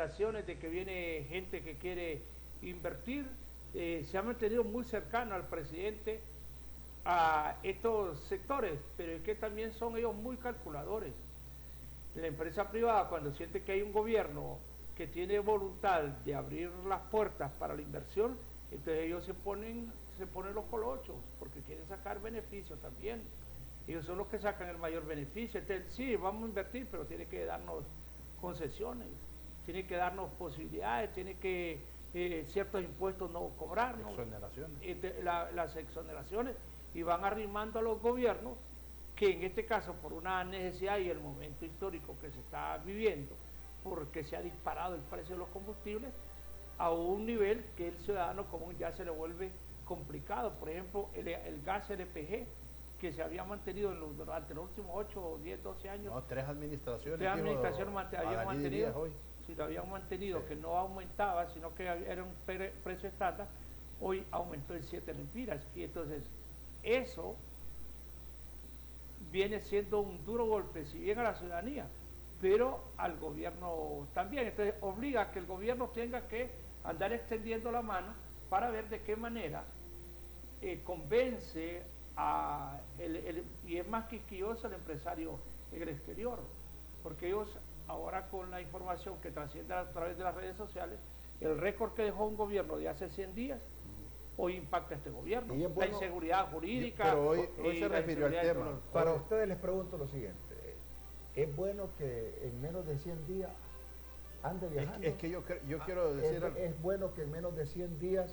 manifestaciones de que viene gente que quiere invertir, se ha mantenido muy cercano al presidente a estos sectores, pero es que también son ellos muy calculadores. La empresa privada, cuando siente que hay un gobierno que tiene voluntad de abrir las puertas para la inversión, entonces ellos se ponen los colochos, porque quieren sacar beneficios también. Ellos son los que sacan el mayor beneficio. Entonces, sí, vamos a invertir, pero tiene que darnos concesiones, tiene que darnos posibilidades, tiene que ciertos impuestos no cobrarnos. Exoneraciones. Las exoneraciones, y van arrimando a los gobiernos, que en este caso por una necesidad y el momento histórico que se está viviendo, porque se ha disparado el precio de los combustibles a un nivel que el ciudadano común ya se le vuelve complicado. Por ejemplo, el gas LPG, que se había mantenido durante los últimos 8, 10, 12 años. No, tres administraciones. Tres administraciones habían mantenido, hoy. si lo habían mantenido, Sí. que no aumentaba, sino que era un precio estándar, hoy aumentó en 7 lempiras. Y entonces, eso viene siendo un duro golpe, si bien a la ciudadanía, pero al gobierno también. Entonces obliga a que el gobierno tenga que andar extendiendo la mano para ver de qué manera convence y es más quisquilloso el empresario en el exterior, porque ellos ahora, con la información que trasciende a través de las redes sociales, el récord que dejó un gobierno de hace 100 días hoy impacta a este gobierno, la inseguridad jurídica. Pero hoy se refirió al tema. Para ustedes les pregunto lo siguiente: ¿es bueno que en menos de 100 días ande viajando? Es que yo quiero decir... Es bueno que en menos de 100 días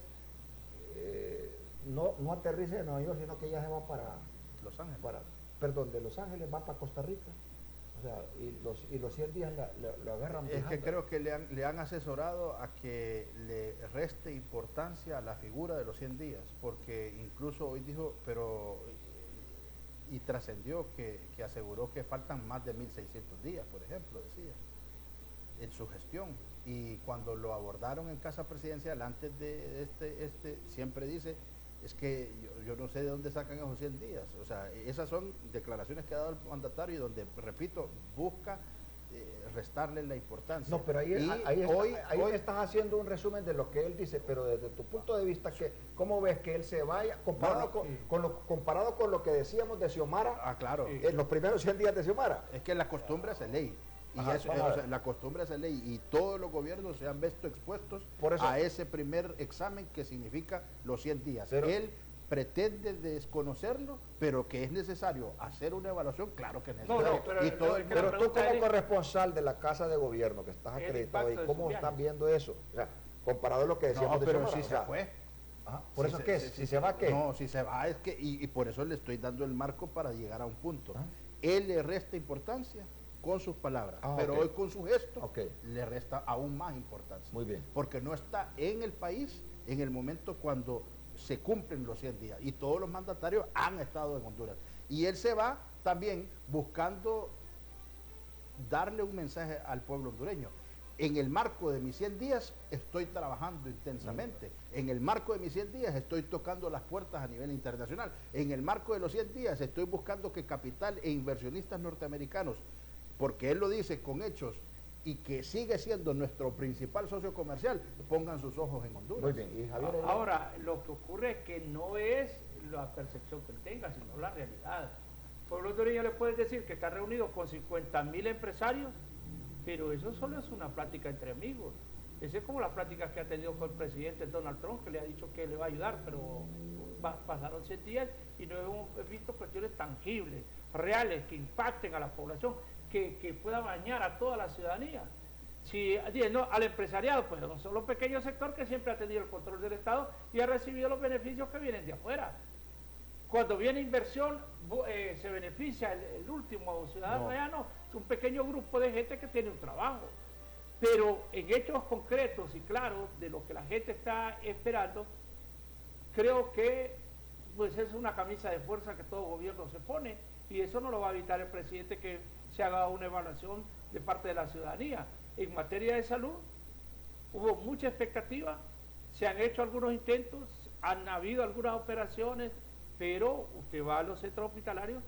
no aterrice en Nueva York, sino que ya se va para Los Ángeles. De Los Ángeles va para Costa Rica. O sea, y los 100 días lo agarran viajando. Es que creo que le han asesorado a que le reste importancia a la figura de los 100 días, porque incluso hoy dijo, y trascendió que aseguró que faltan más de 1.600 días, por ejemplo, decía, en su gestión. Y cuando lo abordaron en Casa Presidencial, antes de siempre dice, es que yo no sé de dónde sacan esos 100 días. O sea, esas son declaraciones que ha dado el mandatario y donde, repito, busca restarle la importancia. No, pero ahí estás haciendo un resumen de lo que él dice, pero desde tu punto de vista, ¿cómo ves que él se vaya, comparado con lo que decíamos de Xiomara? Ah, claro. En los primeros 100 días de Xiomara. Es que la costumbre hace ley. Y la costumbre hace ley, y todos los gobiernos se han visto expuestos a ese primer examen que significa los 100 días. Pero él pretende desconocerlo, pero que es necesario hacer una evaluación, claro que es necesario. Pero tú como corresponsal de la Casa de Gobierno, que estás acreditado, ¿y cómo estás viendo eso? O sea, comparado a lo que decíamos de pero Xiomara, si se fue. Ajá, ¿por eso qué? Si se va, ¿qué? No, si se va es que, y por eso le estoy dando el marco para llegar a un punto. Él le resta importancia con sus palabras, pero hoy con su gesto le resta aún más importancia. Muy bien. Porque no está en el país en el momento cuando se cumplen los 100 días, y todos los mandatarios han estado en Honduras. Y él se va también buscando darle un mensaje al pueblo hondureño. En el marco de mis 100 días estoy trabajando intensamente. En el marco de mis 100 días estoy tocando las puertas a nivel internacional. En el marco de los 100 días estoy buscando que capital e inversionistas norteamericanos, porque él lo dice con hechos, y que sigue siendo nuestro principal socio comercial, pongan sus ojos en Honduras. Muy bien. ¿Y Javier? Ahora, lo que ocurre es que no es la percepción que él tenga, sino la realidad. El pueblo hondureño le puede decir que está reunido con 50.000 empresarios, pero eso solo es una plática entre amigos. Esa es como la plática que ha tenido con el presidente Donald Trump, que le ha dicho que le va a ayudar, pero pasaron 100 días y no hemos visto cuestiones tangibles, reales, que impacten a la población, que pueda bañar a toda la ciudadanía. Si no, al empresariado, pues un solo pequeño sector que siempre ha tenido el control del Estado y ha recibido los beneficios que vienen de afuera. Cuando viene inversión, se beneficia el último ciudadano, ya no, es un pequeño grupo de gente que tiene un trabajo. Pero en hechos concretos y claros de lo que la gente está esperando, creo que pues es una camisa de fuerza que todo gobierno se pone, y eso no lo va a evitar el presidente, que se haga una evaluación de parte de la ciudadanía. En materia de salud hubo mucha expectativa, se han hecho algunos intentos, han habido algunas operaciones, pero usted va a los centros hospitalarios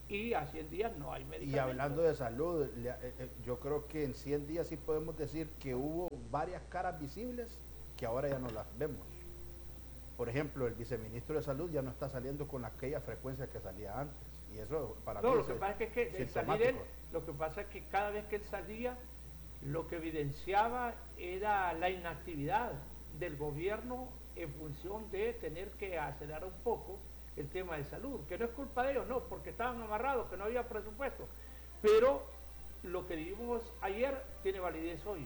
y a 100 días no hay medicamentos. Y hablando de salud, yo creo que en 100 días sí podemos decir que hubo varias caras visibles que ahora ya no las vemos. Por ejemplo, el viceministro de Salud ya no está saliendo con aquella frecuencia que salía antes. Y eso para mí lo que pasa es que salir él, sintomático. lo que pasa es que cada vez que él salía, lo que evidenciaba era la inactividad del gobierno en función de tener que acelerar un poco el tema de salud, que no es culpa de ellos, no, porque estaban amarrados, que no había presupuesto. Pero lo que dijimos ayer tiene validez hoy.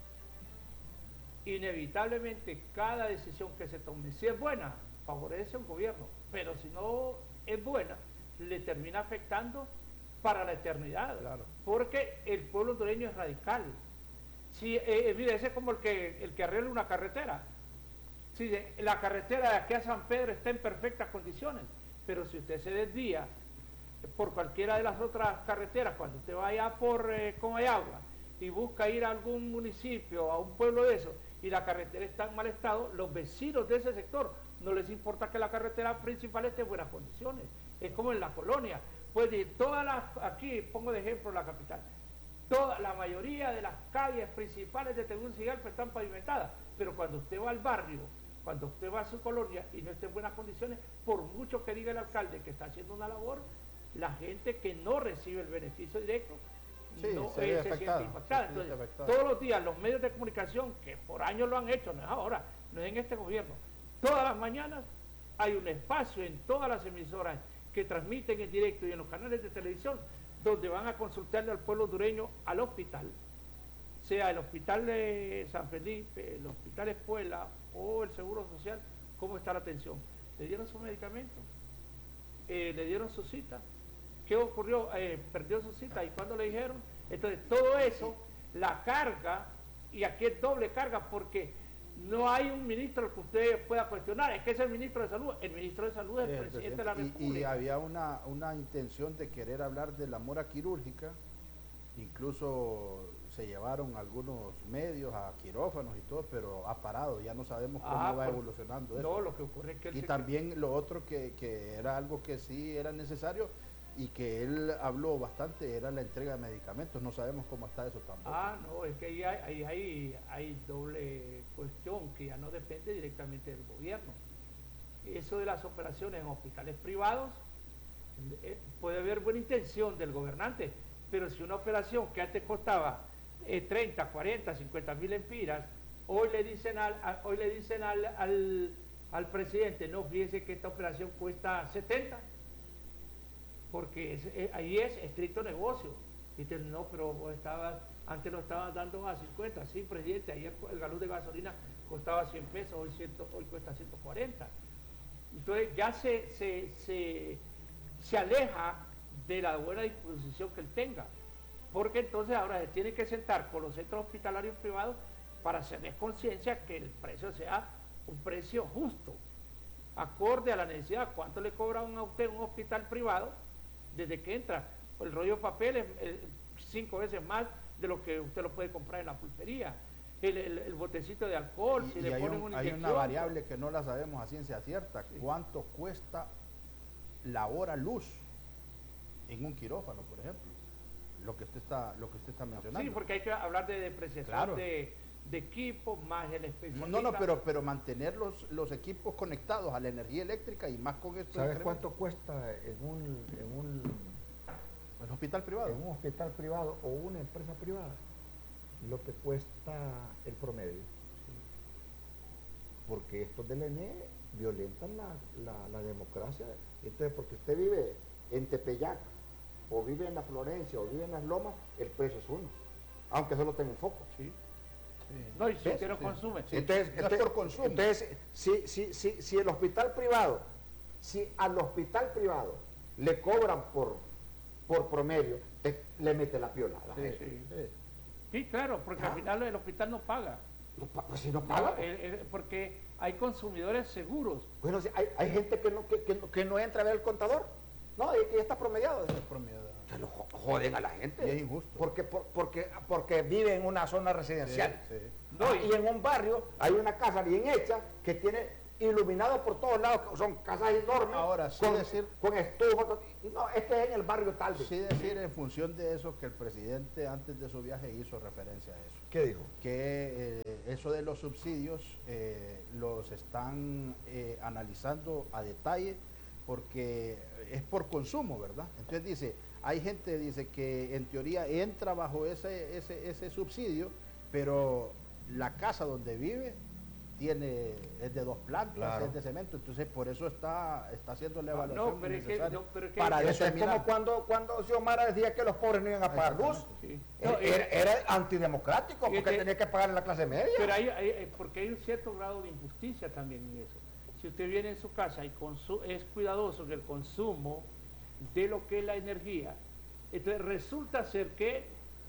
Inevitablemente cada decisión que se tome, si es buena, favorece a un gobierno, pero si no es buena, le termina afectando para la eternidad, Claro. porque el pueblo hondureño es radical. Si, mire, ese es como el que arregla una carretera. Si la carretera de aquí a San Pedro está en perfectas condiciones, pero si usted se desvía por cualquiera de las otras carreteras, cuando usted vaya por Comayagua y busca ir a algún municipio, a un pueblo de esos, y la carretera está en mal estado, los vecinos de ese sector no les importa que la carretera principal esté en buenas condiciones. Es como en la colonia. Pues aquí pongo de ejemplo la capital, la mayoría de las calles principales de Tegucigalpa están pavimentadas, pero cuando usted va al barrio, cuando usted va a su colonia y no está en buenas condiciones, por mucho que diga el alcalde que está haciendo una labor, la gente que no recibe el beneficio directo Sí, no se ve se afectada, siente impactada. se siente Entonces, afectada. todos los días los medios de comunicación, que por años lo han hecho, no es ahora, no es en este gobierno, todas las mañanas hay un espacio en todas las emisoras que transmiten en directo y en los canales de televisión, donde van a consultarle al pueblo hondureño al hospital, sea el hospital de San Felipe, el hospital Espuela o el Seguro Social, cómo está la atención. ¿Le dieron sus medicamentos? ¿Le dieron su cita? ¿Qué ocurrió? ¿Perdió su cita? ¿Y cuándo le dijeron? Entonces, todo eso, la carga, y aquí es doble carga, porque no hay un ministro al que usted pueda cuestionar, es que es el ministro de Salud. El ministro de Salud es el presidente de la República. Y había una intención de querer hablar de la mora quirúrgica, incluso se llevaron algunos medios a quirófanos y todo, pero ha parado, ya no sabemos cómo va evolucionando eso. No, lo que ocurre es que... Y también lo otro que era algo que sí era necesario y que él habló bastante era la entrega de medicamentos, no sabemos cómo está eso tampoco. No, es que ahí hay doble cuestión que ya no depende directamente del gobierno. Eso de las operaciones en hospitales privados, puede haber buena intención del gobernante, pero si una operación que antes costaba 30, 40, 50 mil empiras, hoy le dicen al presidente, no, fíjese que esta operación cuesta 70, porque ahí es estricto negocio. Y te, no, pero antes lo estaban dando a 50, sí, presidente, ayer el galón de gasolina costaba 100 pesos, hoy cuesta 140. Entonces ya se aleja de la buena disposición que él tenga, porque entonces ahora se tiene que sentar con los centros hospitalarios privados para hacerles conciencia que el precio sea un precio justo, acorde a la necesidad. ¿Cuánto le cobran a usted un hospital privado desde que entra? El rollo de papel es 5 veces más de lo que usted lo puede comprar en la pulpería. El botecito de alcohol, si le ponen una inyección. Hay una variable que no la sabemos a ciencia cierta. Sí. ¿Cuánto cuesta la hora luz en un quirófano, por ejemplo? Lo que usted está mencionando. Sí, porque hay que hablar de depreciación, claro, de equipos, más el especialista. No, pero mantener los equipos conectados a la energía eléctrica y más con esto. ¿Sabes cuánto cuesta en un hospital privado? En un hospital privado o una empresa privada, lo que cuesta el promedio. Porque estos del ENE violentan la democracia. Entonces, porque usted vive en Tepeyac, o vive en la Florencia, o vive en las Lomas, el precio es uno, aunque solo tenga un foco. Sí. No, y si usted no consume. Sí. Entonces, no es por consumo. Entonces, si el hospital privado, si al hospital privado le cobran por promedio, le mete la piola a la gente. Sí, claro, porque al final el hospital no paga. Pues si no paga. Porque hay consumidores seguros. Bueno, si hay gente que no entra a ver el contador. No, que ya está promediado. Se lo joden a la gente. Y es injusto. Porque vive en una zona residencial. Sí. No, y en un barrio hay una casa bien hecha que tiene iluminados por todos lados, son casas enormes, Ahora, sí decir, con estufa, no, este es en el barrio tal vez. sí decir en función de eso que el presidente antes de su viaje hizo referencia a eso. ¿Qué dijo? Que eso de los subsidios los están analizando a detalle porque es por consumo, ¿verdad? Entonces dice, hay gente dice que en teoría entra bajo ese subsidio, pero la casa donde vive es de 2 plantas, Claro. es de cemento, entonces por eso está haciendo la No, evaluación pero es que, necesaria pero es que para Eso es determinar. como cuando Xiomara decía que los pobres no iban a pagar luz. Sí. No, Era antidemocrático porque que- tenía que pagar en la clase media. Pero porque hay un cierto grado de injusticia también en eso. Si usted viene en su casa y es cuidadoso en el consumo de lo que es la energía, entonces resulta ser que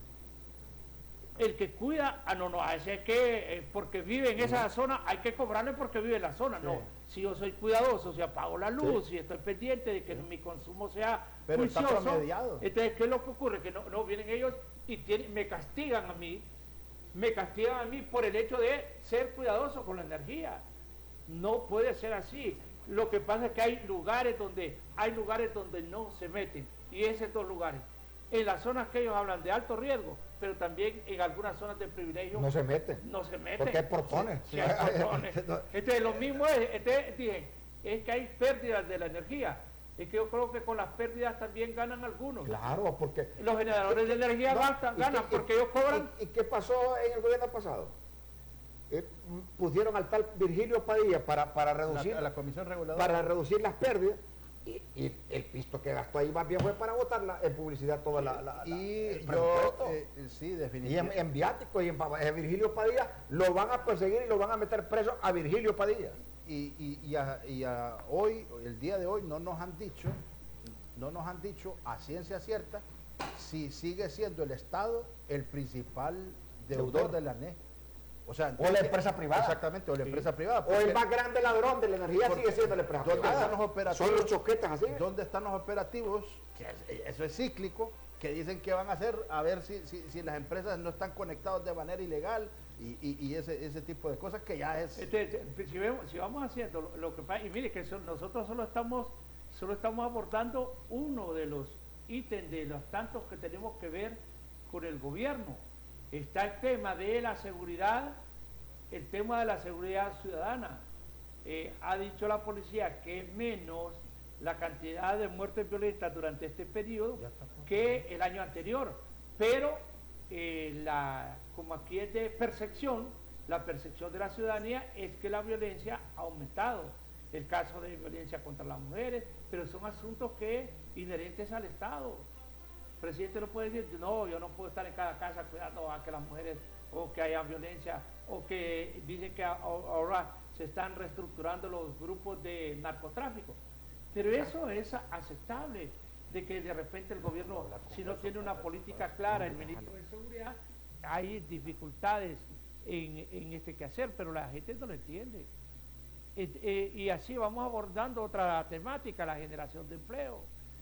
el que cuida, ese es que porque vive en esa zona hay que cobrarle porque vive en la zona. Sí. No, si yo soy cuidadoso, si apago la luz, si estoy pendiente de que mi consumo sea Pero está juicioso, promediado. entonces ¿qué es lo que ocurre? Que no vienen ellos y me castigan a mí por el hecho de ser cuidadoso con la energía. No puede ser así. Lo que pasa es que hay lugares donde no se meten, y esos 2 lugares, en las zonas que ellos hablan de alto riesgo, pero también en algunas zonas de privilegio No se meten. no se meten. Porque hay portones. Sí, hay portones. Entonces lo mismo es que hay pérdidas de la energía. Es que yo creo que con las pérdidas también ganan algunos. Claro, porque... Los generadores de energía No, ganan porque ellos cobran. ¿Y qué pasó en el gobierno pasado? Pusieron al tal Virgilio Padilla para reducir, la comisión reguladora. para reducir las pérdidas y el pisto que gastó ahí más bien fue para botarla en publicidad toda el presupuesto. Sí, Y definitivamente. en viático y en Virgilio Padilla lo van a perseguir y lo van a meter preso a Virgilio Padilla. Hoy, el día de hoy, no nos han dicho a ciencia cierta si sigue siendo el Estado el principal deudor de la ANE. O sea, O la empresa privada. Exactamente, o la empresa privada. O el porque más grande ladrón de la energía porque- sigue siendo la empresa ¿dónde privada. están los operativos? Son los choquetes así. ¿Dónde están los operativos? Eso es cíclico, que dicen que van a hacer a ver si las empresas no están conectadas de manera ilegal y ese tipo de cosas que ya es... Si vamos haciendo lo que pasa, y mire que nosotros solo estamos abordando uno de los ítems de los tantos que tenemos que ver con el gobierno. Está el tema de la seguridad, ciudadana. Ha dicho la policía que es menos la cantidad de muertes violentas durante este periodo que el año anterior, pero como aquí es de percepción, la percepción de la ciudadanía es que la violencia ha aumentado. El caso de violencia contra las mujeres, pero son asuntos inherentes al Estado. El presidente no puede decir, no, yo no puedo estar en cada casa cuidando a que las mujeres, o que haya violencia, o que dicen que ahora se están reestructurando los grupos de narcotráfico. Pero eso es aceptable, de que de repente el gobierno, si no tiene una política clara, el ministro de Seguridad, hay dificultades en este quehacer, pero la gente no lo entiende. Y así vamos abordando otra temática, la generación de empleo.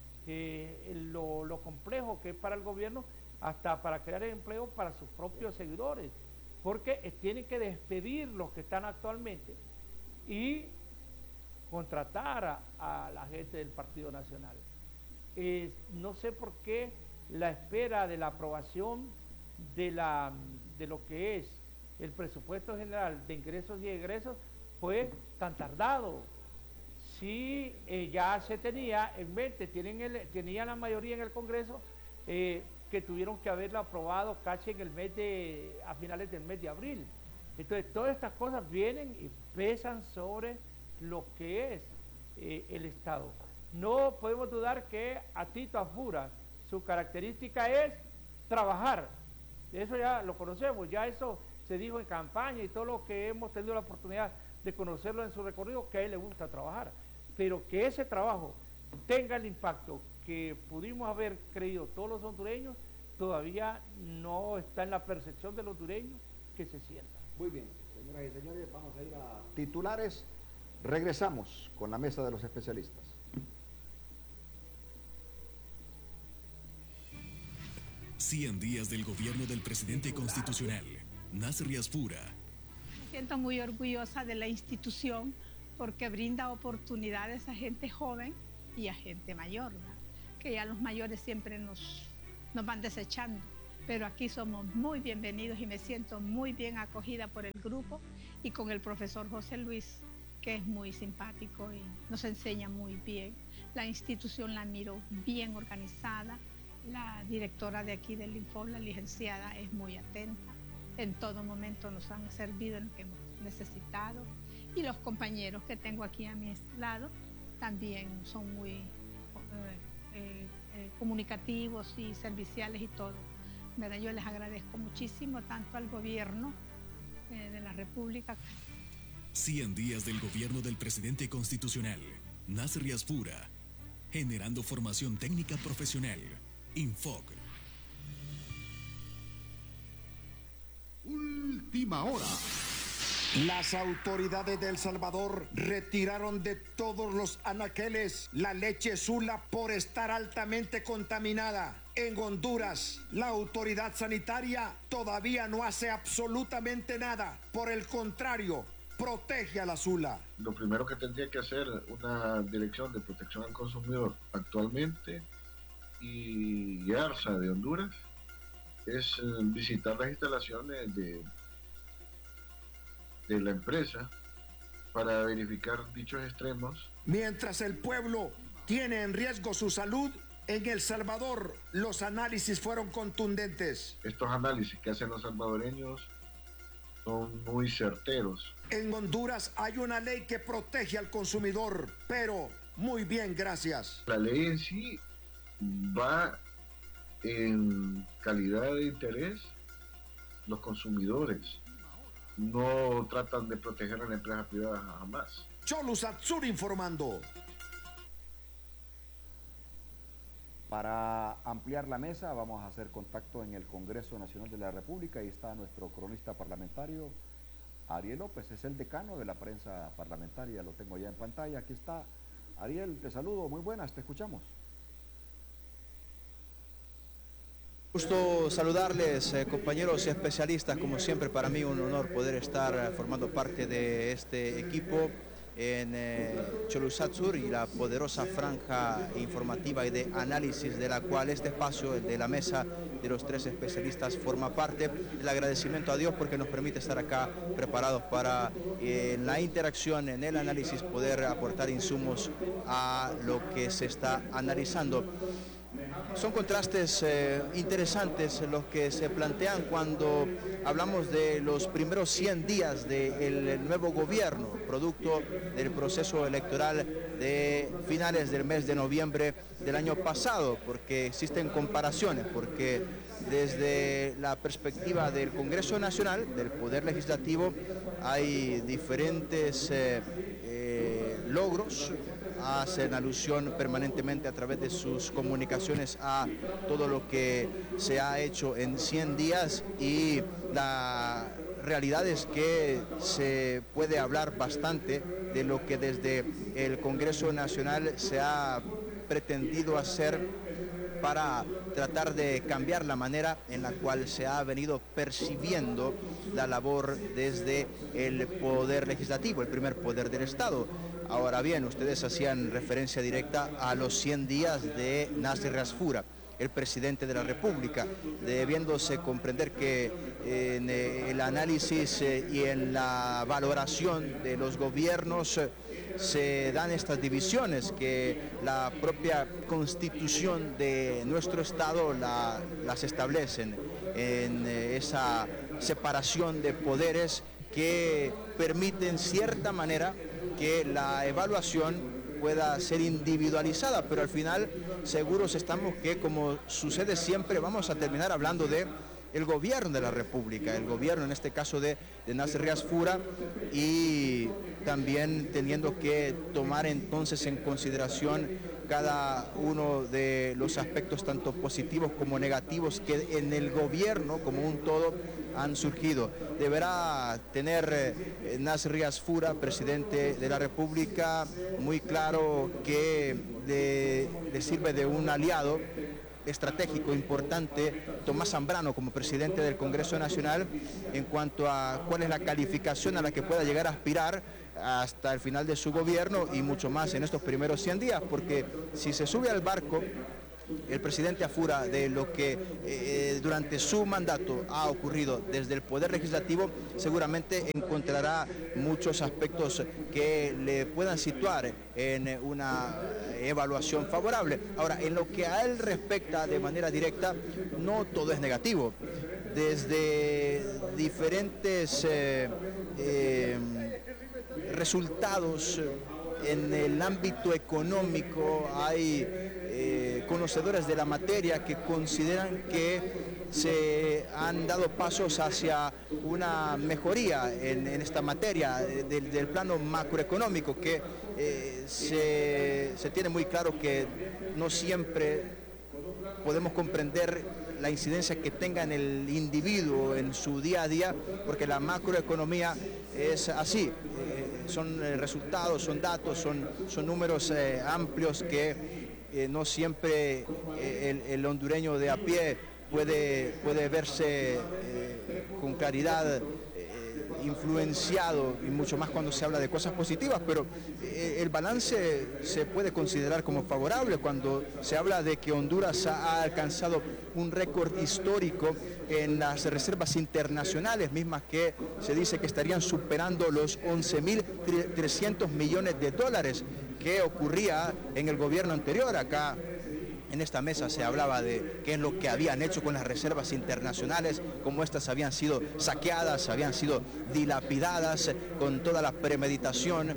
Lo complejo que es para el gobierno, hasta para crear empleo para sus propios seguidores, porque tienen que despedir los que están actualmente y contratar a la gente del Partido Nacional. No sé por qué la espera de la aprobación de lo que es el presupuesto general de ingresos y egresos fue tan tardado. Sí, ya se tenía en mente, tenían la mayoría en el Congreso, que tuvieron que haberlo aprobado casi a finales del mes de abril. Entonces, todas estas cosas vienen y pesan sobre lo que es el Estado. No podemos dudar que a Tito Afura su característica es trabajar. Eso ya lo conocemos, ya eso se dijo en campaña y todo lo que hemos tenido la oportunidad de conocerlo en su recorrido, que a él le gusta trabajar. Pero que ese trabajo tenga el impacto que pudimos haber creído todos los hondureños, todavía no está en la percepción de los hondureños que se sienta. Muy bien, señoras y señores, vamos a ir a titulares. Regresamos con la mesa de los especialistas. 100 días del gobierno del presidente constitucional, Nasri Asfura. Me siento muy orgullosa de la institución porque brinda oportunidades a gente joven y a gente mayor, ¿verdad? Que ya los mayores siempre nos van desechando. Pero aquí somos muy bienvenidos y me siento muy bien acogida por el grupo y con el profesor José Luis, que es muy simpático y nos enseña muy bien. La institución la miro bien organizada. La directora de aquí del Infob, la licenciada, es muy atenta. En todo momento nos han servido en lo que hemos necesitado. Y los compañeros que tengo aquí a mi lado también son muy comunicativos y serviciales y todo. ¿Verdad? Yo les agradezco muchísimo tanto al gobierno de la República. 100 días del gobierno del presidente constitucional, Nasri Asfura, generando formación técnica profesional. Infoc. Última hora. Las autoridades de El Salvador retiraron de todos los anaqueles la leche Sula por estar altamente contaminada. En Honduras, la autoridad sanitaria todavía no hace absolutamente nada. Por el contrario, protege a la Sula. Lo primero que tendría que hacer una dirección de protección al consumidor actualmente y ARSA de Honduras es visitar las instalaciones de la empresa para verificar dichos extremos. Mientras el pueblo tiene en riesgo su salud, en El Salvador los análisis fueron contundentes. Estos análisis que hacen los salvadoreños son muy certeros. En Honduras hay una ley que protege al consumidor, pero muy bien, gracias. La ley en sí va en calidad de interés los consumidores. No tratan de proteger a la empresa privada jamás. Cholu Satsur informando. Para ampliar la mesa vamos a hacer contacto en el Congreso Nacional de la República. Ahí está nuestro cronista parlamentario, Ariel López, es el decano de la prensa parlamentaria, lo tengo ya en pantalla. Aquí está. Ariel, te saludo, muy buenas, te escuchamos. Gusto saludarles, compañeros y especialistas, como siempre para mí un honor poder estar formando parte de este equipo en Cholu Satsur y la poderosa franja informativa y de análisis de la cual este espacio de la mesa de los tres especialistas forma parte. El agradecimiento a Dios porque nos permite estar acá preparados para en la interacción, en el análisis, poder aportar insumos a lo que se está analizando. Son contrastes interesantes los que se plantean cuando hablamos de los primeros 100 días del nuevo gobierno, producto del proceso electoral de finales del mes de noviembre del año pasado, porque existen comparaciones, porque desde la perspectiva del Congreso Nacional, del Poder Legislativo, hay diferentes logros. Hacen alusión permanentemente a través de sus comunicaciones a todo lo que se ha hecho en 100 días y la realidad es que se puede hablar bastante de lo que desde el Congreso Nacional se ha pretendido hacer para tratar de cambiar la manera en la cual se ha venido percibiendo la labor desde el Poder Legislativo, el primer poder del Estado. Ahora bien, ustedes hacían referencia directa a los 100 días de Nasri Asfura, el presidente de la República, debiéndose comprender que en el análisis y en la valoración de los gobiernos se dan estas divisiones que la propia Constitución de nuestro Estado las establecen en esa separación de poderes que permiten cierta manera que la evaluación pueda ser individualizada, pero al final seguros estamos que, como sucede siempre, vamos a terminar hablando de el gobierno de la República, el gobierno en este caso de Nasri Asfura, y también teniendo que tomar entonces en consideración cada uno de los aspectos tanto positivos como negativos que en el gobierno como un todo han surgido. Deberá tener Nasri Asfura, presidente de la República, muy claro que le sirve de un aliado estratégico importante Tomás Zambrano como presidente del Congreso Nacional en cuanto a cuál es la calificación a la que pueda llegar a aspirar hasta el final de su gobierno y mucho más en estos primeros 100 días, porque si se sube al barco el presidente Afura de lo que durante su mandato ha ocurrido desde el Poder Legislativo, seguramente encontrará muchos aspectos que le puedan situar en una evaluación favorable. Ahora, en lo que a él respecta de manera directa, no todo es negativo. Desde diferentes resultados en el ámbito económico hay conocedores de la materia que consideran que se han dado pasos hacia una mejoría en esta materia del plano macroeconómico, que se tiene muy claro que no siempre podemos comprender la incidencia que tenga en el individuo en su día a día, porque la macroeconomía es así, son resultados, son datos, son números amplios que no siempre el hondureño de a pie puede verse con claridad influenciado, y mucho más cuando se habla de cosas positivas, pero el balance se puede considerar como favorable cuando se habla de que Honduras ha alcanzado un récord histórico en las reservas internacionales, mismas que se dice que estarían superando los 11.300 millones de dólares que ocurría en el gobierno anterior. Acá en esta mesa se hablaba de qué es lo que habían hecho con las reservas internacionales, cómo estas habían sido saqueadas, habían sido dilapidadas con toda la premeditación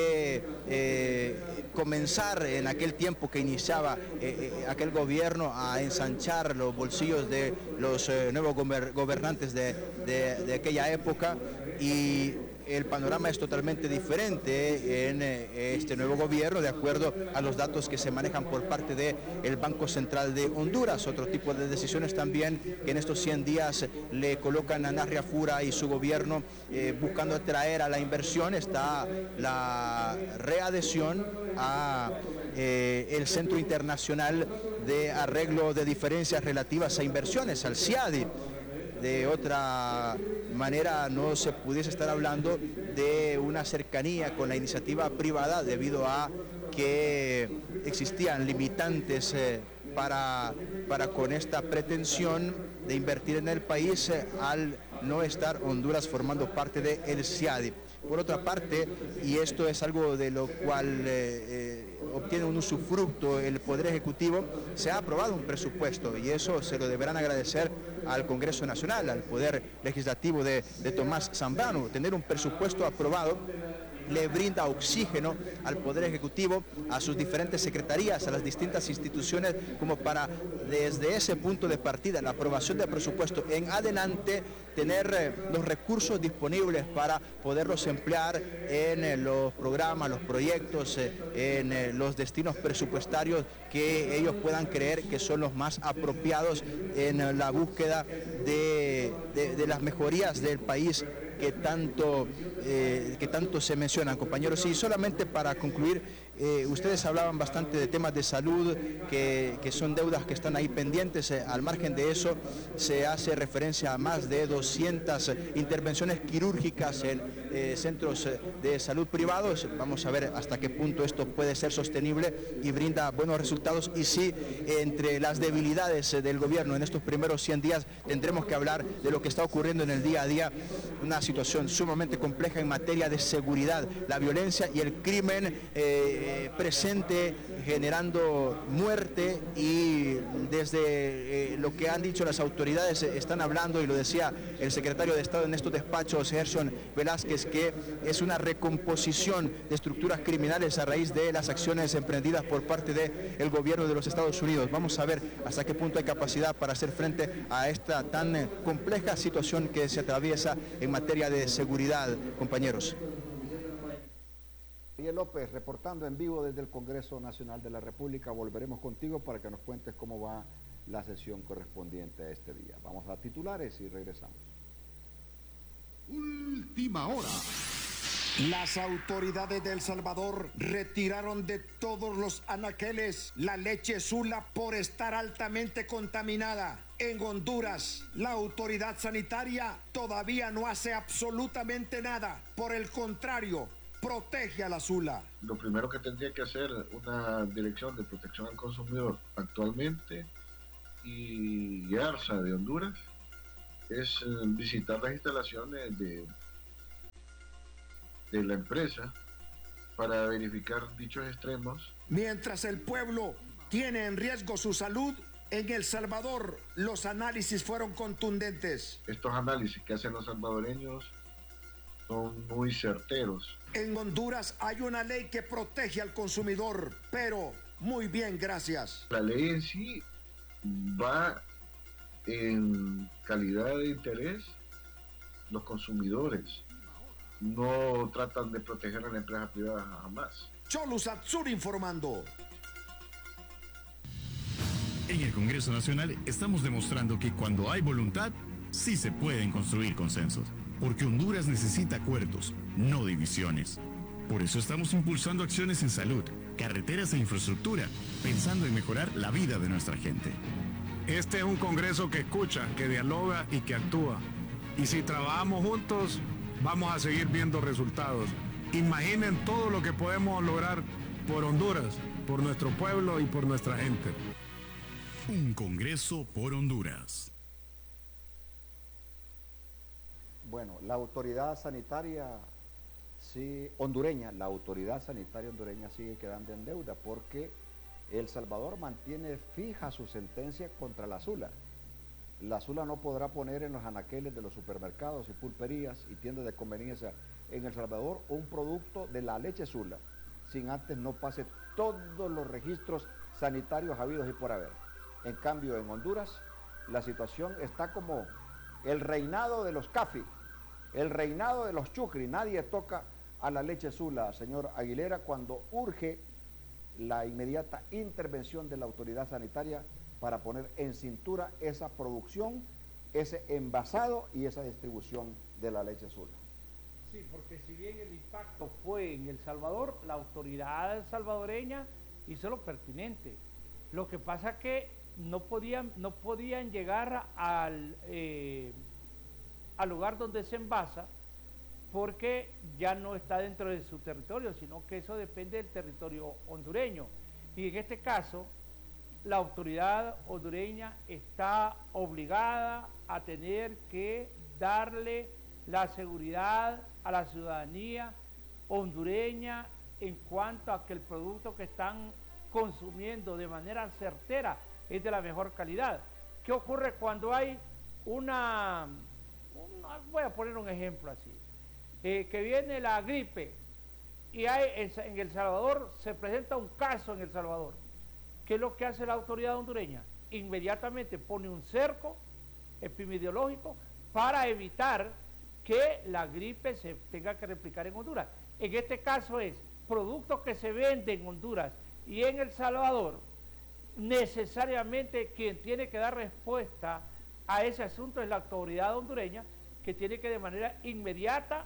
de comenzar en aquel tiempo que iniciaba aquel gobierno a ensanchar los bolsillos de los nuevos gobernantes de aquella época, y el panorama es totalmente diferente en este nuevo gobierno, de acuerdo a los datos que se manejan por parte del Banco Central de Honduras. Otro tipo de decisiones también que en estos 100 días le colocan a Nasri Afura y su gobierno buscando atraer a la inversión. Está la readhesión a el Centro Internacional de Arreglo de Diferencias Relativas a Inversiones, al CIADI. De otra manera no se pudiese estar hablando de una cercanía con la iniciativa privada, debido a que existían limitantes para con esta pretensión de invertir en el país al no estar Honduras formando parte del CIADI. Por otra parte, y esto es algo de lo cual obtiene un usufructo el Poder Ejecutivo, se ha aprobado un presupuesto, y eso se lo deberán agradecer al Congreso Nacional, al Poder Legislativo de Tomás Zambrano. Tener un presupuesto aprobado le brinda oxígeno al Poder Ejecutivo, a sus diferentes secretarías, a las distintas instituciones, como para, desde ese punto de partida, la aprobación del presupuesto en adelante, tener los recursos disponibles para poderlos emplear en los programas, los proyectos, en los destinos presupuestarios que ellos puedan creer que son los más apropiados en la búsqueda de las mejorías del país que tanto se mencionan, compañeros. Y solamente para concluir, ustedes hablaban bastante de temas de salud, que son deudas que están ahí pendientes. Al margen de eso, se hace referencia a más de 200 intervenciones quirúrgicas en centros de salud privados. Vamos a ver hasta qué punto esto puede ser sostenible y brinda buenos resultados. Y sí, entre las debilidades del gobierno en estos primeros 100 días, tendremos que hablar de lo que está ocurriendo en el día a día, una situación sumamente compleja en materia de seguridad, la violencia y el crimen presente, generando muerte, y desde lo que han dicho las autoridades están hablando, y lo decía el secretario de Estado en estos despachos, Gerson Velázquez, que es una recomposición de estructuras criminales a raíz de las acciones emprendidas por parte del gobierno de los Estados Unidos. Vamos a ver hasta qué punto hay capacidad para hacer frente a esta tan compleja situación que se atraviesa en materia de seguridad, compañeros. Ariel López, reportando en vivo desde el Congreso Nacional de la República. Volveremos contigo para que nos cuentes cómo va la sesión correspondiente a este día. Vamos a titulares y regresamos. Última hora. Las autoridades de El Salvador retiraron de todos los anaqueles la leche Sula por estar altamente contaminada. En Honduras, la autoridad sanitaria todavía no hace absolutamente nada. Por el contrario, protege a la Sula. Lo primero que tendría que hacer una dirección de protección al consumidor actualmente y ARSA de Honduras es visitar las instalaciones de la empresa para verificar dichos extremos. Mientras el pueblo tiene en riesgo su salud, en El Salvador los análisis fueron contundentes. Estos análisis que hacen los salvadoreños son muy certeros. En Honduras hay una ley que protege al consumidor, pero muy bien, gracias. La ley en sí va en calidad de interés los consumidores. No tratan de proteger a la empresa privada jamás. Cholu Satsur informando. En el Congreso Nacional estamos demostrando que cuando hay voluntad, sí se pueden construir consensos. Porque Honduras necesita acuerdos, no divisiones. Por eso estamos impulsando acciones en salud, carreteras e infraestructura, pensando en mejorar la vida de nuestra gente. Este es un Congreso que escucha, que dialoga y que actúa. Y si trabajamos juntos, vamos a seguir viendo resultados. Imaginen todo lo que podemos lograr por Honduras, por nuestro pueblo y por nuestra gente. Un Congreso por Honduras. Bueno, la autoridad sanitaria hondureña sigue quedando en deuda porque El Salvador mantiene fija su sentencia contra la Sula. La Sula no podrá poner en los anaqueles de los supermercados y pulperías y tiendas de conveniencia en El Salvador un producto de la leche Sula, sin antes no pase todos los registros sanitarios habidos y por haber. En cambio, en Honduras, la situación está como el reinado de los cafi, el reinado de los chucri. Nadie toca a la leche Sula, señor Aguilera, cuando urge la inmediata intervención de la autoridad sanitaria para poner en cintura esa producción, ese envasado y esa distribución de la leche Sula. Sí, porque si bien el impacto fue en El Salvador, la autoridad salvadoreña hizo lo pertinente. Lo que pasa que no podían llegar al lugar donde se envasa porque ya no está dentro de su territorio, sino que eso depende del territorio hondureño. Y en este caso, la autoridad hondureña está obligada a tener que darle la seguridad a la ciudadanía hondureña en cuanto a que el producto que están consumiendo de manera certera es de la mejor calidad. ¿Qué ocurre cuando hay voy a poner un ejemplo así, que viene la gripe y en El Salvador se presenta un caso en El Salvador? ¿Qué es lo que hace la autoridad hondureña? Inmediatamente pone un cerco epidemiológico para evitar que la gripe se tenga que replicar en Honduras. En este caso es productos que se venden en Honduras y en El Salvador. Necesariamente quien tiene que dar respuesta a ese asunto es la autoridad hondureña, que tiene que de manera inmediata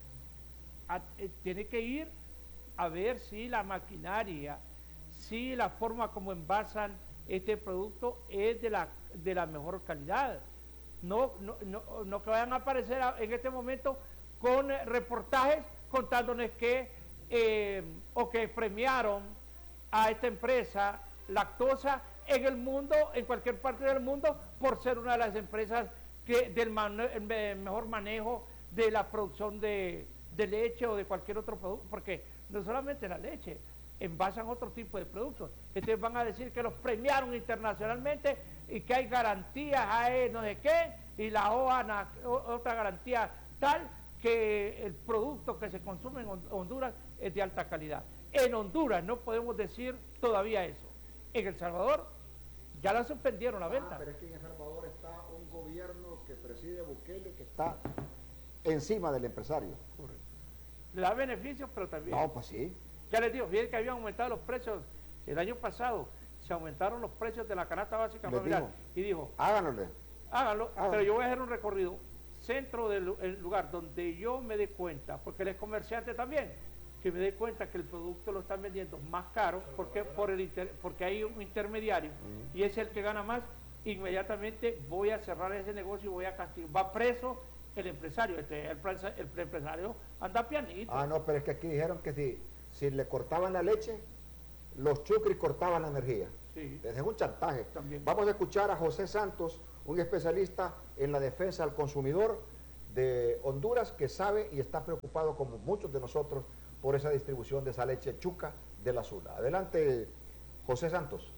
tiene que ir a ver si la maquinaria, si la forma como envasan este producto es de la mejor calidad. No que vayan a aparecer en este momento con reportajes contándonos que premiaron a esta empresa Lactosa en el mundo, en cualquier parte del mundo, por ser una de las empresas del mejor manejo de la producción de leche o de cualquier otro producto, porque no solamente la leche, envasan otro tipo de productos. Entonces van a decir que los premiaron internacionalmente y que hay garantías, hay no sé qué, y la OANA, otra garantía tal, que el producto que se consume en Honduras es de alta calidad. En Honduras no podemos decir todavía eso. En El Salvador ya la suspendieron la venta. Pero es que en El Salvador está un gobierno que preside Bukele que está encima del empresario. Correcto. Le da beneficios, pero también... No, pues sí. Ya les digo, bien que habían aumentado los precios el año pasado, se aumentaron los precios de la canasta básica familiar. Y dijo, háganlo, pero yo voy a hacer un recorrido. centro del el lugar donde yo me dé cuenta, porque él es comerciante también, que me dé cuenta que el producto lo están vendiendo más caro porque hay un intermediario y es el que gana más, inmediatamente voy a cerrar ese negocio y voy a castigar. Va preso el empresario, el empresario anda pianito. Ah, no, pero es que aquí dijeron que si le cortaban la leche, los chucris cortaban la energía. Sí. Es un chantaje. También. Vamos a escuchar a José Santos, un especialista en la defensa al consumidor de Honduras, que sabe y está preocupado, como muchos de nosotros, por esa distribución de esa leche chuca de la Sula. Adelante, José Santos.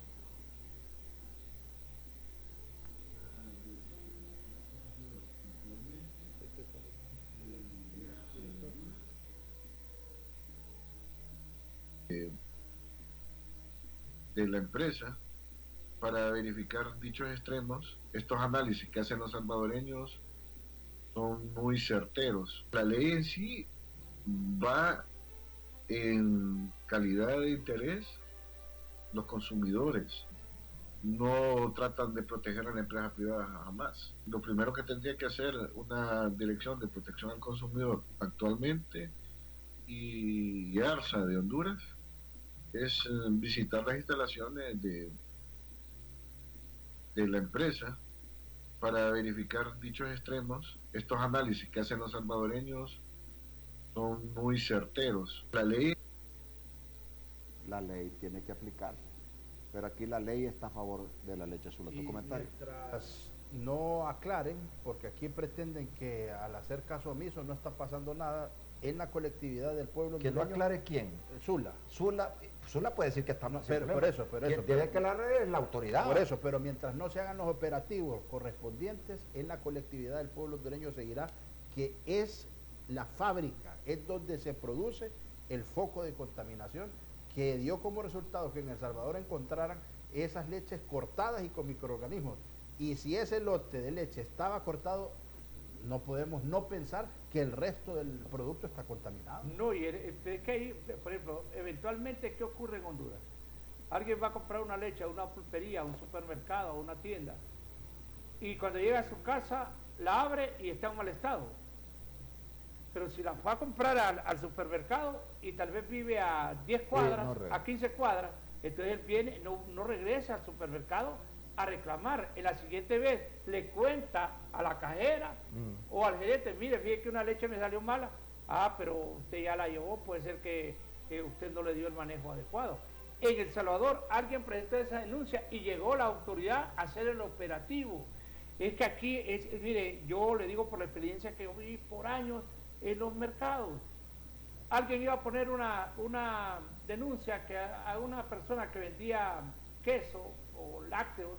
De la empresa para verificar dichos extremos. Estos análisis que hacen los salvadoreños son muy certeros. La ley en sí va en calidad de interés. Los consumidores no tratan de proteger a la empresa privada jamás. Lo primero que tendría que hacer una dirección de protección al consumidor actualmente y ARSA de Honduras es visitar las instalaciones de la empresa para verificar dichos extremos. Estos análisis que hacen los salvadoreños son muy certeros. La ley tiene que aplicarse, pero aquí la ley está a favor de la leche azul. ¿Tu comentario? Mientras no aclaren, porque aquí pretenden que al hacer caso omiso no está pasando nada en la colectividad del pueblo. ¿Que no aclare quién? Sula. Sula puede decir que estamos... Pero por eso. Tiene que aclarar la autoridad. Por eso, pero mientras no se hagan los operativos correspondientes, en la colectividad del pueblo hondureño seguirá que es la fábrica, es donde se produce el foco de contaminación que dio como resultado que en El Salvador encontraran esas leches cortadas y con microorganismos. Y si ese lote de leche estaba cortado, no podemos no pensar que el resto del producto está contaminado. No, y es que ahí, por ejemplo, eventualmente, ¿qué ocurre en Honduras? Alguien va a comprar una leche a una pulpería, a un supermercado, a una tienda, y cuando llega a su casa, la abre y está en mal estado. Pero si la fue a comprar al supermercado y tal vez vive a 10 cuadras, a 15 cuadras, entonces él viene, no regresa al supermercado a reclamar. En la siguiente vez le cuenta a la cajera o al gerente: mire, fíjate que una leche me salió mala. Ah, pero usted ya la llevó, puede ser que usted no le dio el manejo adecuado. En El Salvador alguien presentó esa denuncia y llegó la autoridad a hacer el operativo. Es que aquí, mire, yo le digo por la experiencia que yo viví por años en los mercados. Alguien iba a poner una denuncia que a una persona que vendía queso o lácteos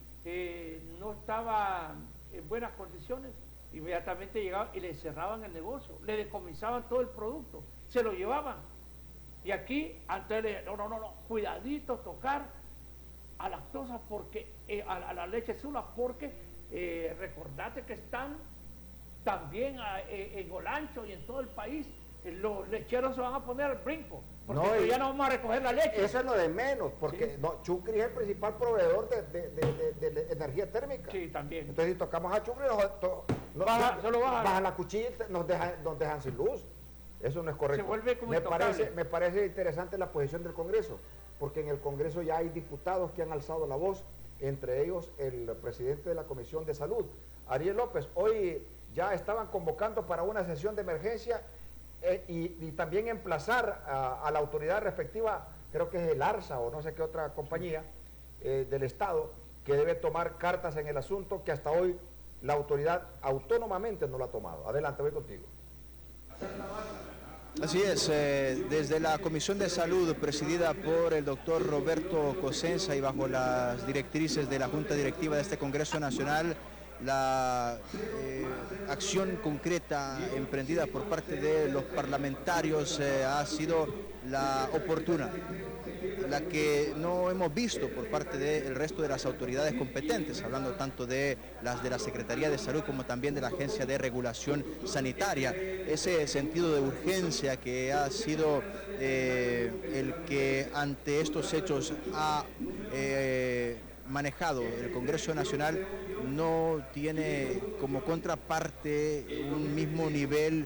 no estaba en buenas condiciones, inmediatamente llegaban y le cerraban el negocio, le decomisaban todo el producto, se lo llevaban. Y aquí, antes no, cuidadito tocar a lactosa, porque a la leche Sula, porque recordate que están también en Olancho y en todo el país. Los lecheros se van a poner al brinco, porque ya no vamos a recoger la leche. Eso es lo de menos, porque sí. Chucri es el principal proveedor de energía térmica. Sí, también. Entonces, si tocamos a Chucri, solo bajan la cuchilla y nos dejan sin luz. Eso no es correcto. Se vuelve como me parece interesante la posición del Congreso, porque en el Congreso ya hay diputados que han alzado la voz, entre ellos el presidente de la Comisión de Salud, Ariel López. Hoy ya estaban convocando para una sesión de emergencia y también emplazar a la autoridad respectiva, creo que es el ARSA o no sé qué otra compañía del Estado, que debe tomar cartas en el asunto, que hasta hoy la autoridad autónomamente no lo ha tomado. Adelante, voy contigo. Así es, desde la Comisión de Salud presidida por el doctor Roberto Cosenza y bajo las directrices de la Junta Directiva de este Congreso Nacional, la acción concreta emprendida por parte de los parlamentarios ha sido la oportuna, la que no hemos visto por parte del resto de las autoridades competentes, hablando tanto de la Secretaría de Salud como también de la Agencia de Regulación Sanitaria. Ese sentido de urgencia que ha sido el que ante estos hechos ha manejado el Congreso Nacional no tiene como contraparte un mismo nivel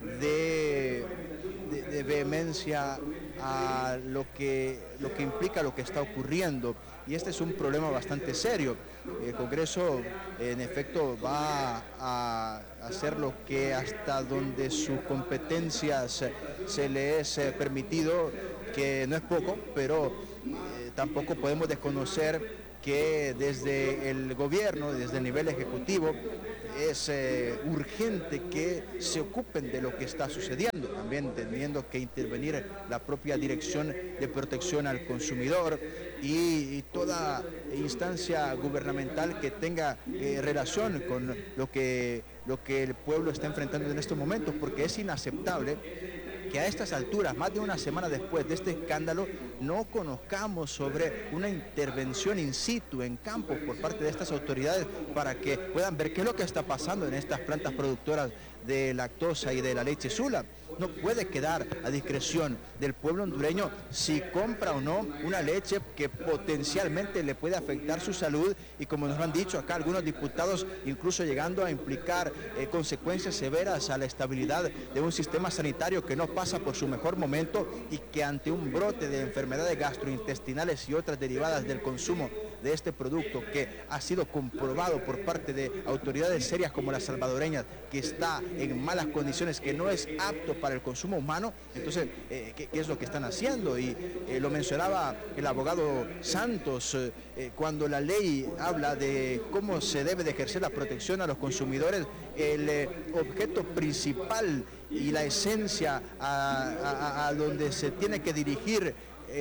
de vehemencia a lo que implica lo que está ocurriendo, y este es un problema bastante serio. El Congreso en efecto va a hacer lo que hasta donde sus competencias se le es permitido, que no es poco, pero tampoco podemos desconocer que desde el gobierno, desde el nivel ejecutivo, es urgente que se ocupen de lo que está sucediendo, también teniendo que intervenir la propia Dirección de Protección al Consumidor y toda instancia gubernamental que tenga relación con lo que el pueblo está enfrentando en estos momentos, porque es inaceptable que a estas alturas, más de una semana después de este escándalo, no conozcamos sobre una intervención in situ, en campo, por parte de estas autoridades para que puedan ver qué es lo que está pasando en estas plantas productoras de lactosa y de la leche Sula. No puede quedar a discreción del pueblo hondureño si compra o no una leche que potencialmente le puede afectar su salud, y como nos lo han dicho acá algunos diputados, incluso llegando a implicar consecuencias severas a la estabilidad de un sistema sanitario que no pasa por su mejor momento, y que ante un brote de enfermedades gastrointestinales y otras derivadas del consumo de este producto, que ha sido comprobado por parte de autoridades serias como las salvadoreñas, que está en malas condiciones, que no es apto para el consumo humano, entonces, ¿qué es lo que están haciendo? Y lo mencionaba el abogado Santos, cuando la ley habla de cómo se debe de ejercer la protección a los consumidores, el objeto principal y la esencia a donde se tiene que dirigir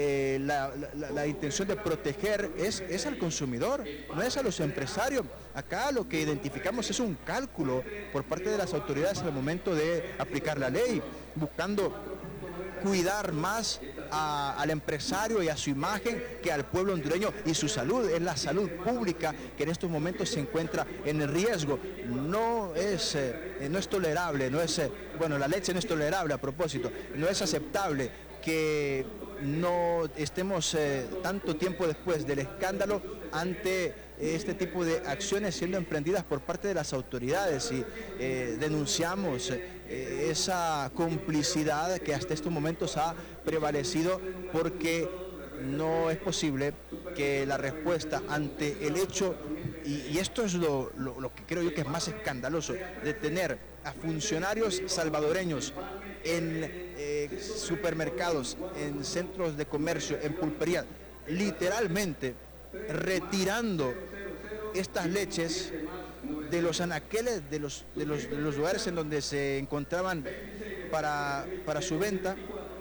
la intención de proteger es al consumidor, no es a los empresarios. Acá lo que identificamos es un cálculo por parte de las autoridades en el momento de aplicar la ley, buscando cuidar más al empresario y a su imagen que al pueblo hondureño y su salud. Es la salud pública que en estos momentos se encuentra en riesgo. No es tolerable, la leche no es tolerable, a propósito, no es aceptable que no estemos tanto tiempo después del escándalo ante este tipo de acciones siendo emprendidas por parte de las autoridades, y denunciamos esa complicidad que hasta estos momentos ha prevalecido, porque no es posible que la respuesta ante el hecho, y esto es lo que creo yo que es más escandaloso, de tener a funcionarios salvadoreños en supermercados, en centros de comercio, en pulperías, literalmente retirando estas leches de los anaqueles, de los lugares en donde se encontraban para su venta,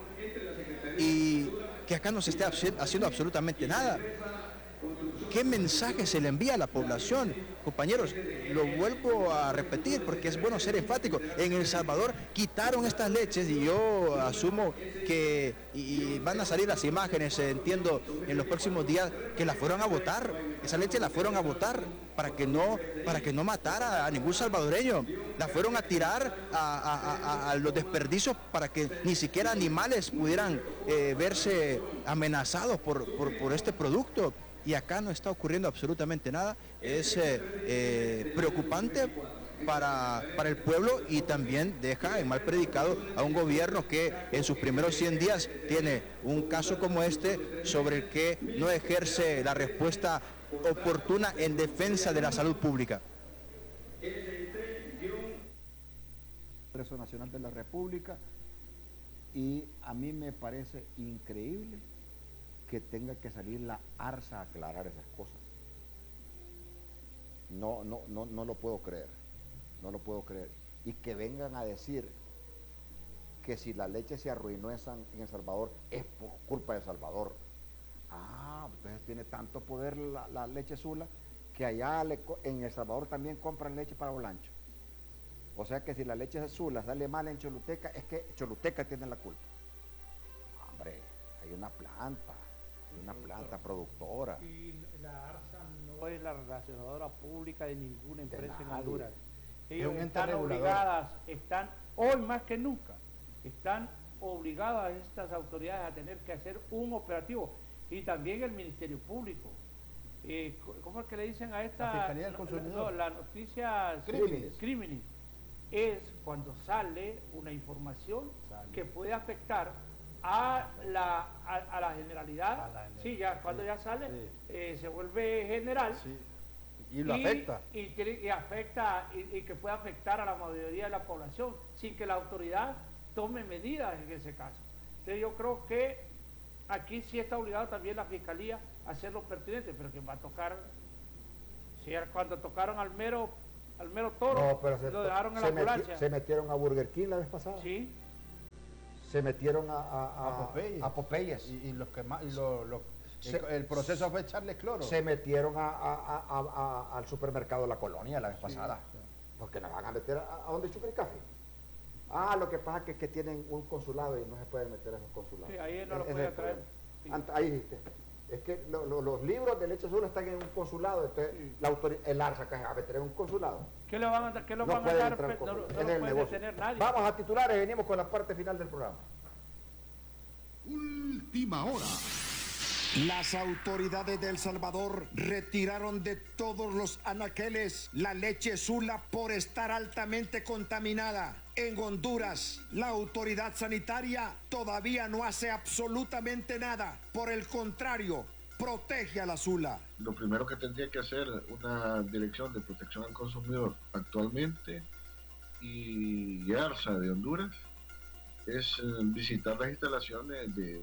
y que acá no se esté haciendo absolutamente nada. ¿Qué mensaje se le envía a la población? Compañeros, lo vuelvo a repetir porque es bueno ser enfático. En El Salvador quitaron estas leches, y yo asumo que y van a salir las imágenes, entiendo, en los próximos días, que la fueron a botar. Esa leche la fueron a botar para que no matara a ningún salvadoreño. La fueron a tirar a los desperdicios para que ni siquiera animales pudieran verse amenazados por este producto. Y acá no está ocurriendo absolutamente nada. Es preocupante para el pueblo, y también deja en mal predicado a un gobierno que en sus primeros 100 días tiene un caso como este, sobre el que no ejerce la respuesta oportuna en defensa de la salud pública. Congreso Nacional de la República, y a mí me parece increíble que tenga que salir la ARSA a aclarar esas cosas. No lo puedo creer, no lo puedo creer. Y que vengan a decir que si la leche se arruinó en El Salvador es por culpa de El Salvador. Entonces tiene tanto poder la leche Sula que allá en El Salvador también compran leche para Olancho. O sea que si la leche Sula sale mal en Choluteca, es que Choluteca tiene la culpa. Hombre, hay una planta productora. Y la ARSA no es la relacionadora pública de ninguna empresa en Honduras. Ellos están obligadas, hoy más que nunca, están obligadas estas autoridades a tener que hacer un operativo, y también el Ministerio Público. ¿cómo es que le dicen a esta? La Fiscalía del Consumidor. No, la noticia crímenes. Es cuando sale una información que puede afectar a la generalidad. Sí, ya cuando ya sale, se vuelve general. Sí. Y lo afecta. Y afecta, y que puede afectar a la mayoría de la población, sin que la autoridad tome medidas en ese caso. Entonces yo creo que aquí sí está obligado también la Fiscalía a hacer lo pertinente, pero que va a tocar, si cuando tocaron al mero toro, No, pero lo dejaron en la ambulancia. se metieron a Burger King la vez pasada. Sí. Se metieron a Popeyes. Y los que más, el proceso fue echarle cloro. Se metieron al supermercado La Colonia la vez pasada. Porque nos van a meter a donde Chucri Café. Lo que pasa es que tienen un consulado y no se pueden meter en un consulado. Sí, ahí no lo puede traer. Sí. Ahí dijiste. Es que los libros de leche azul están en un consulado, entonces el ARSA a meter en un consulado. ¿Qué le van a dar? ¿Qué lo van a dar? No lo puede detener nadie. Vamos a titulares, venimos con la parte final del programa. Última hora. Las autoridades de El Salvador retiraron de todos los anaqueles la leche Sula por estar altamente contaminada. En Honduras, la autoridad sanitaria todavía no hace absolutamente nada. Por el contrario, protege a la Sula. Lo primero que tendría que hacer una Dirección de Protección al Consumidor actualmente y ARSA de Honduras es visitar las instalaciones de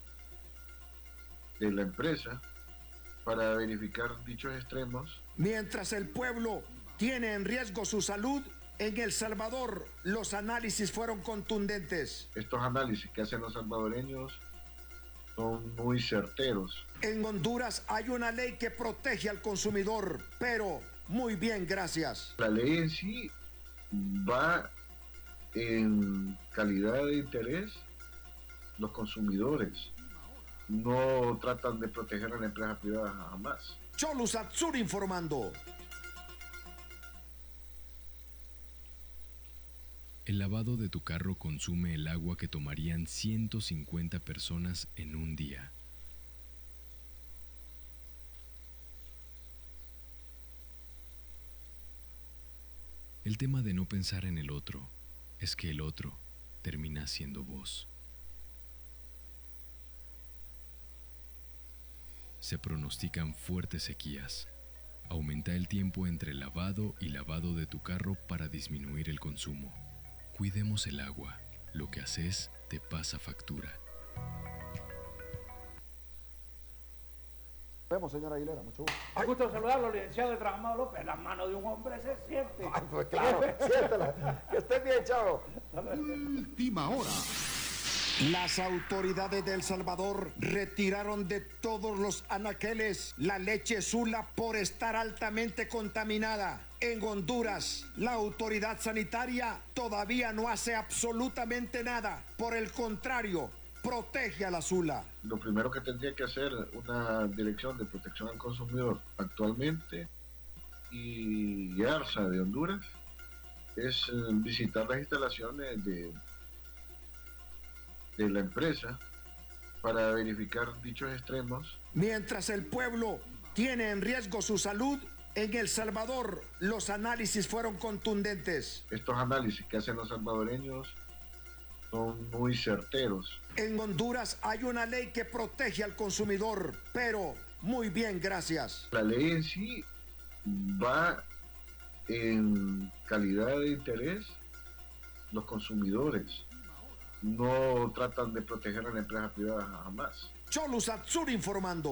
la empresa para verificar dichos extremos. Mientras el pueblo tiene en riesgo su salud, en El Salvador los análisis fueron contundentes. Estos análisis que hacen los salvadoreños son muy certeros. En Honduras hay una ley que protege al consumidor, pero muy bien, gracias. La ley en sí va en calidad de interés los consumidores. No tratan de proteger a la empresa privada jamás. Cholu Satsur informando. El lavado de tu carro consume el agua que tomarían 150 personas en un día. El tema de no pensar en el otro es que el otro termina siendo vos. Se pronostican fuertes sequías. Aumenta el tiempo entre lavado y lavado de tu carro para disminuir el consumo. Cuidemos el agua. Lo que haces te pasa factura. Vemos, señora Aguilera, mucho gusto. Un gusto saludarlo, licenciado Edras Amado López. La mano de un hombre se siente. Pues claro, siéntela. Que esté bien, chavo. Última hora. Las autoridades de El Salvador retiraron de todos los anaqueles la leche Sula por estar altamente contaminada. En Honduras, la autoridad sanitaria todavía no hace absolutamente nada. Por el contrario, protege a la Sula. Lo primero que tendría que hacer una Dirección de Protección al Consumidor actualmente y ARSA de Honduras es visitar las instalaciones de la empresa para verificar dichos extremos. Mientras el pueblo tiene en riesgo su salud, en El Salvador los análisis fueron contundentes. Estos análisis que hacen los salvadoreños son muy certeros. En Honduras hay una ley que protege al consumidor, pero muy bien, gracias. La ley en sí va en calidad de interés los consumidores. No tratan de proteger a la empresa privada jamás. Cholu Satsur informando.